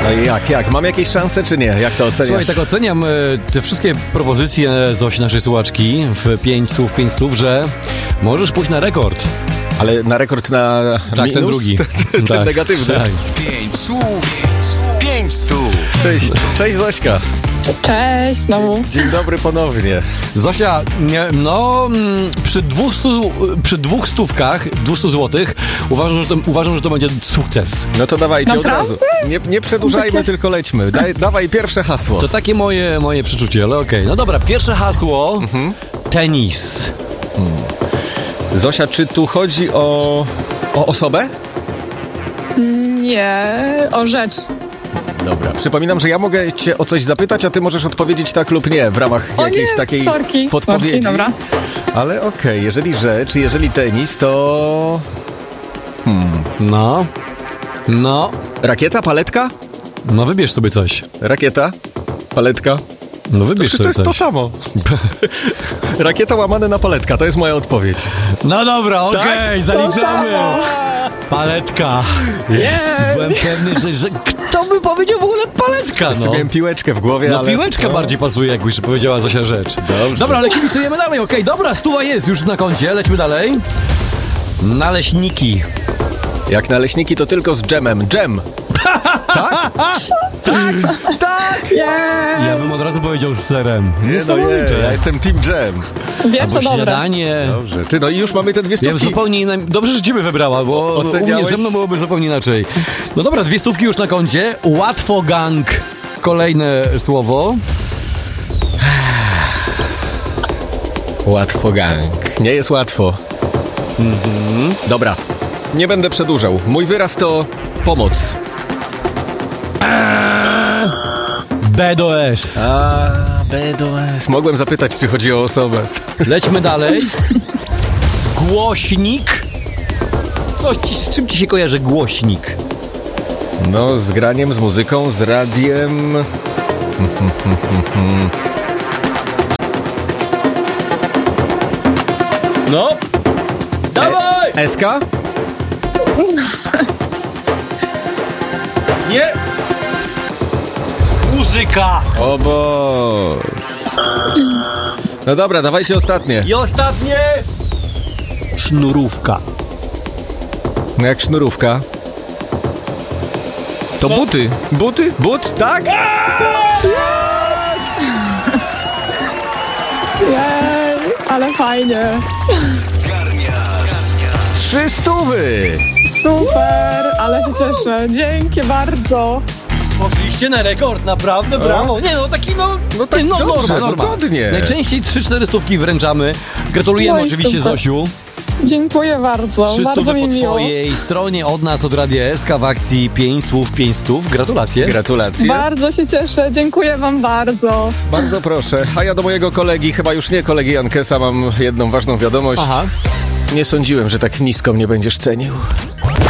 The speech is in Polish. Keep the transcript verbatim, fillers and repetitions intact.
No i jak, jak? Mam jakieś szanse, czy nie? Jak to oceniasz? Słuchaj, tak oceniam y, te wszystkie propozycje Zosi, naszej słuchaczki, w pięć słów, pięć słów, że możesz pójść na rekord. Ale na rekord na Tak, minus? ten drugi. Ten, ten tak, negatywny. Tak. Pięć słów, pięć stów. Cześć, cześć Zośka. Cześć, znowu. Dzień dobry ponownie. Zosia, nie, no mm, przy dwóch, stu, przy dwóch stówkach, dwieście złotych uważam, że to, uważam, że to będzie sukces. No to dawajcie Naprawdę? od razu. Nie, nie przedłużajmy, tylko lećmy. Daj, dawaj pierwsze hasło. To takie moje, moje przeczucie, ale okej. Okay. No dobra, pierwsze hasło, mhm. tenis. Hmm. Zosia, czy tu chodzi o, o osobę? Nie, o rzecz. Dobra. Przypominam, że ja mogę cię o coś zapytać, a ty możesz odpowiedzieć tak lub nie w ramach O jakiejś nie, takiej sorki, podpowiedzi. sorki, dobra. Ale okej, okay, jeżeli rzecz, jeżeli tenis, to... Hmm. No, no, Rakieta, paletka? no wybierz sobie coś. Rakieta, paletka. No wybierz To, to sobie jest coś. to samo. Rakieta łamane na paletka, to jest moja odpowiedź. No dobra, okej, okay, zaliczamy. Paletka. Yeah. Byłem pewny, że, że kto by powiedział w ogóle paletka, Jeszcze no. miałem piłeczkę w głowie, No ale... piłeczka no. bardziej pasuje, jakbyś powiedziała Zosia rzecz. Dobrze. Dobra, ale kibicujemy dalej, okej, okay, dobra, stuwa jest już na koncie, lećmy dalej. Naleśniki. Jak naleśniki, to tylko z dżemem. Dżem! tak? tak! Tak! Yeah. Ja bym od razu powiedział z serem. Nie, no nie, ja jestem team dżem. Wie Albo co dobre. śniadanie. Dobrze. Ty, no i już mamy te dwie Ja stówki. zupełnie inna... Dobrze, że ciebie wybrała, bo Oceniałeś? u mnie ze mną byłoby zupełnie inaczej. No dobra, dwie stówki już na koncie. Łatwo gang. Kolejne słowo. Łatwo gang. Nie jest łatwo. Mhm. Dobra. Nie będę przedłużał. Mój wyraz to pomoc. B do S. A, B do S. Mogłem zapytać, czy chodzi o osobę. Lećmy dalej. Głośnik. Coś ci, z czym ci się kojarzy głośnik? No, z graniem, z muzyką, z radiem. No. Dawaj! E- Eska? Nie. Muzyka. O Boże. No dobra, dawajcie ostatnie. I ostatnie. Sznurówka. No jak sznurówka. To No. buty. Buty? But? Tak? Jej, ale fajnie. Trzy stówy. Super, ale się cieszę. Dzięki bardzo. Poszliście na rekord, naprawdę brawo. Nie no, taki no, No tak nie, no dobrze, norma, norma. dogodnie. Najczęściej trzy cztery stówki wręczamy. Gratulujemy Oj, oczywiście super. Zosiu. Dziękuję bardzo. Trzy Bardzo stówy mi po miło. twojej stronie od nas, od Radia S K w akcji pięć słów, pięć stów. Gratulacje. Gratulacje. Bardzo się cieszę. Dziękuję wam bardzo. Bardzo proszę. A ja do mojego kolegi, chyba już nie kolegi Jankesa, mam jedną ważną wiadomość. Aha. Nie sądziłem, że tak nisko mnie będziesz cenił.